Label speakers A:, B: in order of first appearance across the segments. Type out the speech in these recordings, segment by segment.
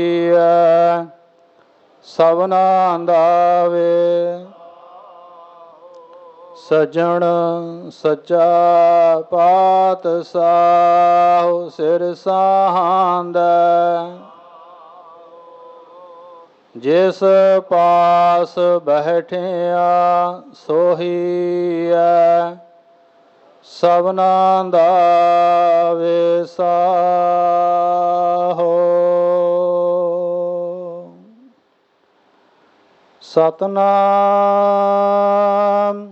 A: ਸਭਨਾ ਦਾ ਵੇ। ਸੱਜਣ ਸੱਚਾ ਪਾਤਸ਼ਾਹ ਸਿਰ ਸਾਹਾਂਦਾ। ਜਿਸ ਪਾਸ ਬੈਠਿਆ ਸੋਹੀਐ ਸਭਨਾ ਦਾ ਵੇ ਸਾਹੋ। ਸਤਿਨਾਮ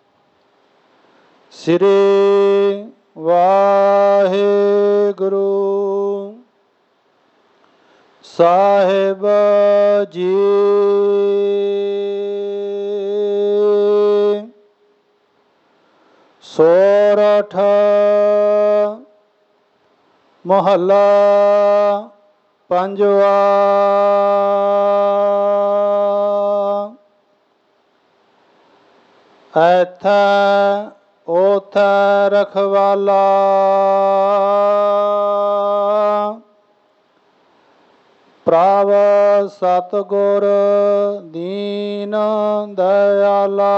A: ਸ੍ਰੀ ਵਾਹਿਗੁਰੂ ਸਾਹਿਬ ਜੀ। ਸੋਰਠ ਮਹੱਲਾ ਪੰਜਵਾ। ਐਥੈ ਓਥੈ ਰਖਵਾਲਾ ਪ੍ਰਭ ਸਤਿਗੁਰ ਦੀਨ ਦਇਆਲਾ।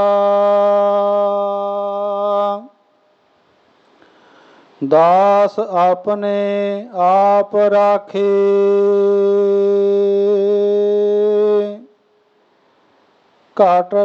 A: ਦਾਸ ਆਪਣੇ ਆਪ ਰਾਖੇ ਘਟ